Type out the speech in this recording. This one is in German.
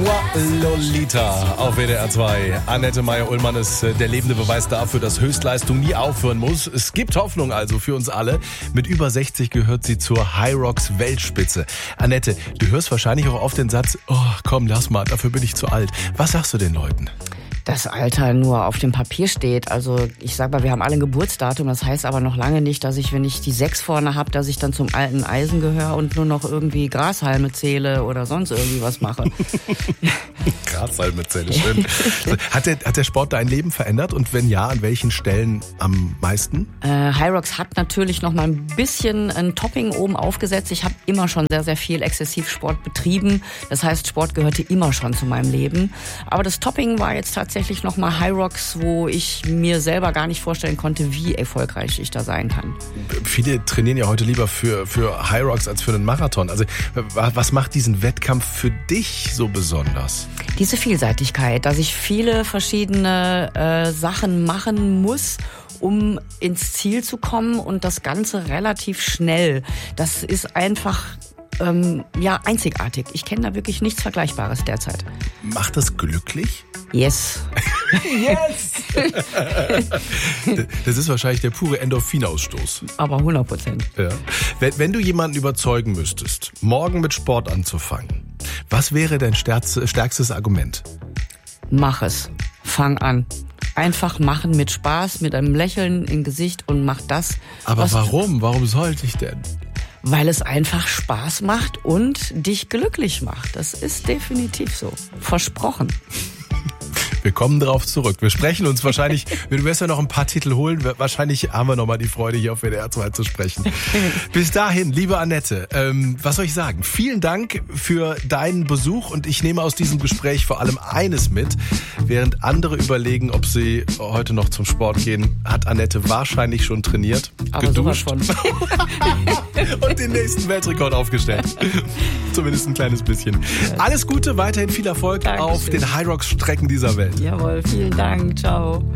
Lolita auf WDR 2. Annette Meyer-Ullmann ist der lebende Beweis dafür, dass Höchstleistung nie aufhören muss. Es gibt Hoffnung also für uns alle. Mit über 60 gehört sie zur Hyrox Weltspitze. Annette, du hörst wahrscheinlich auch oft den Satz, oh komm, lass mal, dafür bin ich zu alt. Was sagst du den Leuten? Das Alter nur auf dem Papier steht. Also ich sag mal, wir haben alle ein Geburtsdatum. Das heißt aber noch lange nicht, dass ich, wenn ich die 6 vorne habe, dass ich dann zum alten Eisen gehöre und nur noch irgendwie Grashalme zähle oder sonst irgendwie was mache. Grashalme zähle, schön. Hat der Sport dein Leben verändert? Und wenn ja, an welchen Stellen am meisten? Hyrox hat natürlich noch mal ein bisschen ein Topping oben aufgesetzt. Ich habe immer schon sehr, sehr viel Exzessivsport betrieben. Das heißt, Sport gehörte immer schon zu meinem Leben. Aber das Topping war jetzt tatsächlich nochmal Hyrox, wo ich mir selber gar nicht vorstellen konnte, wie erfolgreich ich da sein kann. Viele trainieren ja heute lieber für Hyrox als für einen Marathon. Also was macht diesen Wettkampf für dich so besonders? Diese Vielseitigkeit, dass ich viele verschiedene Sachen machen muss, um ins Ziel zu kommen und das Ganze relativ schnell. Das ist einfach einzigartig. Ich kenne da wirklich nichts Vergleichbares derzeit. Macht das glücklich? Yes. Yes! Das ist wahrscheinlich der pure Endorphinausstoß. Aber 100%. Ja. Wenn du jemanden überzeugen müsstest, morgen mit Sport anzufangen, was wäre dein stärkstes Argument? Mach es. Fang an. Einfach machen mit Spaß, mit einem Lächeln im Gesicht und mach das. Aber warum? Warum sollte ich denn? Weil es einfach Spaß macht und dich glücklich macht. Das ist definitiv so. Versprochen. Wir kommen drauf zurück. Wir sprechen uns wahrscheinlich, du wirst ja noch ein paar Titel holen, wahrscheinlich haben wir noch mal die Freude, hier auf WDR 2 zu sprechen. Bis dahin, liebe Annette, was soll ich sagen? Vielen Dank für deinen Besuch und ich nehme aus diesem Gespräch vor allem eines mit. Während andere überlegen, ob sie heute noch zum Sport gehen, hat Annette wahrscheinlich schon trainiert, aber geduscht und den nächsten Weltrekord aufgestellt. Zumindest ein kleines bisschen. Alles Gute, weiterhin viel Erfolg Dankeschön. Auf den Hyrox-Strecken dieser Welt. Jawohl, vielen Dank. Ciao.